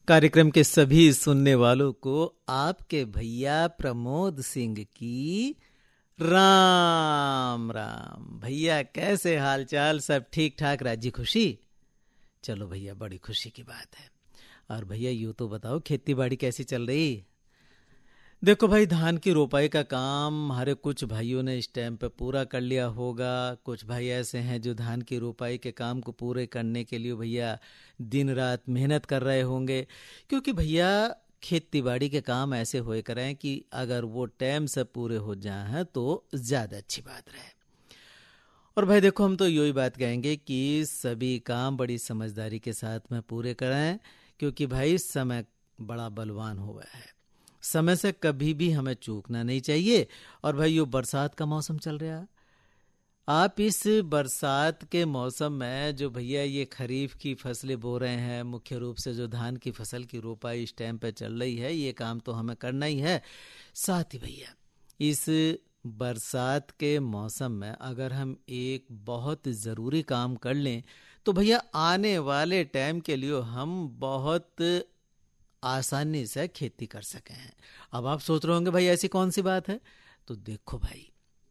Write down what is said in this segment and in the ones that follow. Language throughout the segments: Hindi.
कार्यक्रम के सभी सुनने वालों को आपके भैया प्रमोद सिंह की राम राम। भैया कैसे हालचाल? सब ठीक ठाक, राजी खुशी? चलो भैया, बड़ी खुशी की बात है। और भैया यूं तो बताओ, खेती बाड़ी कैसी चल रही? देखो भाई, धान की रोपाई का काम हमारे कुछ भाइयों ने इस टाइम पे पूरा कर लिया होगा। कुछ भाई ऐसे हैं जो धान की रोपाई के काम को पूरे करने के लिए भैया दिन रात मेहनत कर रहे होंगे। क्योंकि भैया खेती बाड़ी के काम ऐसे होए करें कि अगर वो टाइम से पूरे हो जाए तो ज़्यादा अच्छी बात रहे। और भाई देखो, हम तो यही बात कहेंगे कि सभी काम बड़ी समझदारी के साथ में पूरे करें, क्योंकि भाई समय बड़ा बलवान हुआ है। समय से कभी भी हमें चूकना नहीं चाहिए। और भाई यो बरसात का मौसम चल रहा, आप इस बरसात के मौसम में जो भैया ये खरीफ की फसलें बो रहे हैं, मुख्य रूप से जो धान की फसल की रोपाई इस टाइम पे चल रही है, ये काम तो हमें करना ही है। साथ ही भैया इस बरसात के मौसम में अगर हम एक बहुत ज़रूरी काम कर लें तो भैया आने वाले टाइम के लिए हम बहुत आसानी से खेती कर सके हैं। अब आप सोच रहे होंगे भाई ऐसी कौन सी बात है? तो देखो भाई,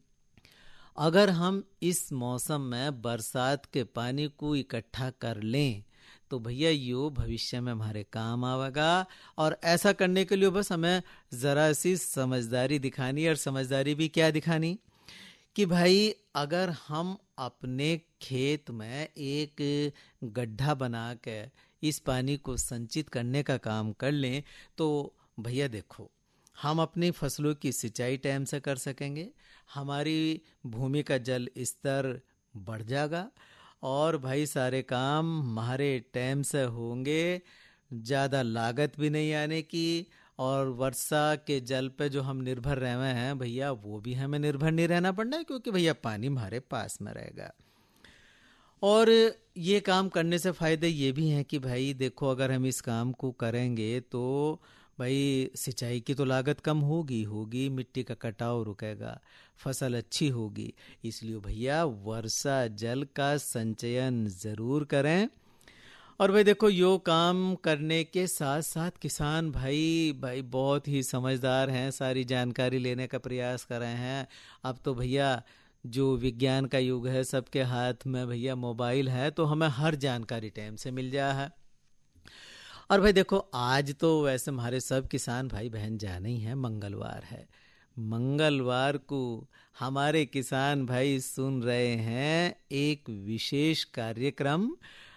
अगर हम इस मौसम में बरसात के पानी को इकट्ठा कर लें तो भैया यो भविष्य में हमारे काम आवेगा। और ऐसा करने के लिए बस हमें ज़रा सी समझदारी दिखानी। और समझदारी भी क्या दिखानी कि भाई अगर हम अपने खेत में एक गड्ढा बना के इस पानी को संचित करने का काम कर लें तो भैया देखो, हम अपनी फसलों की सिंचाई टाइम से कर सकेंगे, हमारी भूमि का जल स्तर बढ़ जाएगा और भाई सारे काम हमारे टाइम से होंगे, ज़्यादा लागत भी नहीं आने की। और वर्षा के जल पे जो हम निर्भर रहे हैं भैया, वो भी हमें निर्भर नहीं रहना पड़ना है, क्योंकि भैया पानी हमारे पास में रहेगा। और ये काम करने से फ़ायदे ये भी हैं कि भाई देखो, अगर हम इस काम को करेंगे तो भाई सिंचाई की तो लागत कम होगी, मिट्टी का कटाव रुकेगा, फसल अच्छी होगी। इसलिए भैया वर्षा जल का संचयन ज़रूर करें। और भाई देखो, यो काम करने के साथ साथ किसान भाई भाई बहुत ही समझदार हैं, सारी जानकारी लेने का प्रयास कर रहे हैं। अब तो भैया जो विज्ञान का युग है, सबके हाथ में भैया मोबाइल है, तो हमें हर जानकारी टाइम से मिल जा है। और भाई देखो, आज तो वैसे हमारे सब किसान भाई बहन जाने ही हैं, मंगलवार है। मंगलवार को हमारे किसान भाई सुन रहे हैं एक विशेष कार्यक्रम,